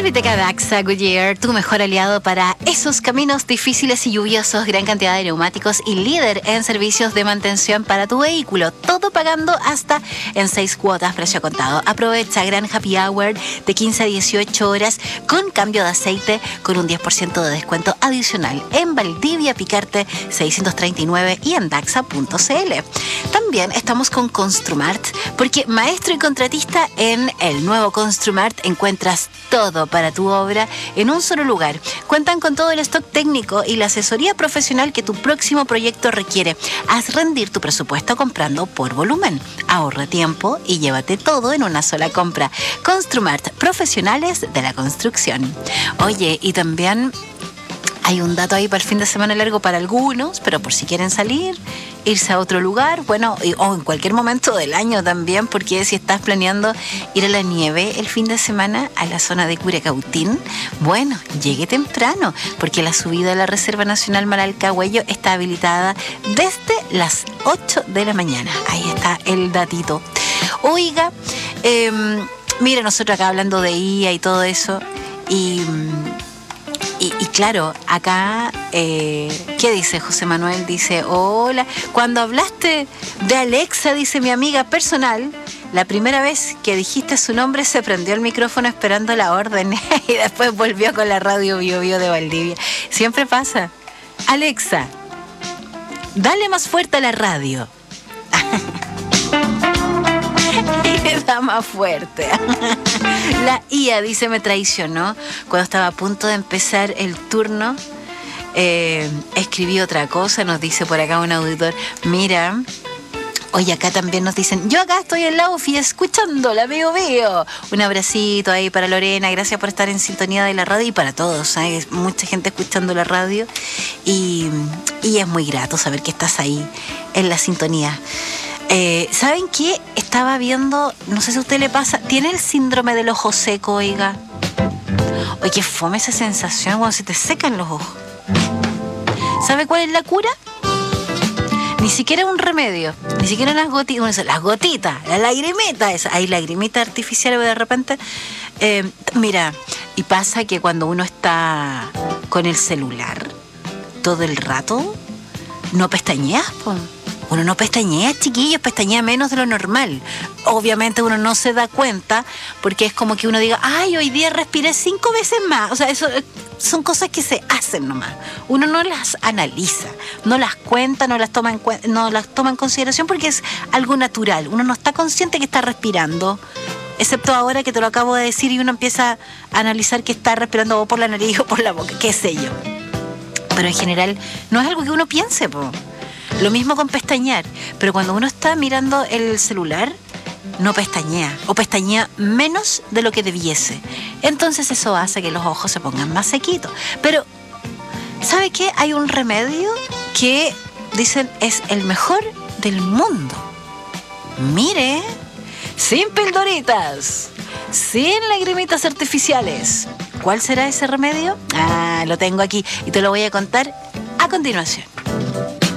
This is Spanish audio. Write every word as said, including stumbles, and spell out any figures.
Serviteca Daxa Goodyear, tu mejor aliado para esos caminos difíciles y lluviosos, gran cantidad de neumáticos y líder en servicios de mantención para tu vehículo. Todo pagando hasta en seis cuotas, precio contado. Aprovecha gran happy hour de quince a dieciocho horas con cambio de aceite con un diez por ciento de descuento adicional en Valdivia, Picarte seiscientos treinta y nueve y en daxa punto c l. También estamos con Construmart, porque maestro y contratista en el nuevo Construmart encuentras todo para tu obra en un solo lugar. Cuentan con todo el stock técnico y la asesoría profesional que tu próximo proyecto requiere. Haz rendir tu presupuesto comprando por volumen. Ahorra tiempo y llévate todo en una sola compra. Construmart, profesionales de la construcción. Oye, y también hay un dato ahí para el fin de semana largo para algunos, pero por si quieren salir, irse a otro lugar, bueno, y, o en cualquier momento del año también, porque si estás planeando ir a la nieve el fin de semana a la zona de Curacautín, bueno, llegue temprano, porque la subida a la Reserva Nacional Maralcahuello está habilitada desde las ocho de la mañana. Ahí está el datito. Oiga, eh, mira, nosotros acá hablando de I A y todo eso, y... Y, y claro, acá, eh, ¿qué dice José Manuel? Dice, hola, cuando hablaste de Alexa, dice mi amiga personal, la primera vez que dijiste su nombre se prendió el micrófono esperando la orden y después volvió con la radio Bio Bio de Valdivia. Siempre pasa. Alexa, dale más fuerte a la radio. Y le da más fuerte. La I A, dice, me traicionó cuando estaba a punto de empezar el turno. Eh, escribí otra cosa, nos dice por acá un auditor. Mira, oye, acá también nos dicen, yo acá estoy en la U F I escuchando la Bio Bio. Un abracito ahí para Lorena, gracias por estar en sintonía de la radio y para todos. Hay mucha gente escuchando la radio y, y es muy grato saber que estás ahí en la sintonía. Eh, ¿Saben qué? Estaba viendo, no sé si a usted le pasa, ¿tiene el síndrome del ojo seco, oiga? Oye, qué fome esa sensación cuando se te secan los ojos. ¿Sabe cuál es la cura? Ni siquiera un remedio, ni siquiera unas gotitas, las gotitas, la lagrimita, esa, hay lagrimita artificial de repente. Eh, mira, y pasa que cuando uno está con el celular todo el rato, no pestañeas, po. Uno no pestañea, chiquillos, pestañea menos de lo normal. Obviamente uno no se da cuenta porque es como que uno diga, ay, hoy día respiré cinco veces más. O sea, eso son cosas que se hacen nomás. Uno no las analiza, no las cuenta, no las toma en, cu- no las toma en consideración porque es algo natural. Uno no está consciente que está respirando, excepto ahora que te lo acabo de decir y uno empieza a analizar que está respirando o por la nariz o por la boca, qué sé yo. Pero en general no es algo que uno piense, po. Lo mismo con pestañear, pero cuando uno está mirando el celular, no pestañea, o pestañea menos de lo que debiese. Entonces eso hace que los ojos se pongan más sequitos. Pero, ¿sabe qué? Hay un remedio que dicen es el mejor del mundo. Mire, sin pildoritas, sin lagrimitas artificiales. ¿Cuál será ese remedio? Ah, lo tengo aquí y te lo voy a contar a continuación.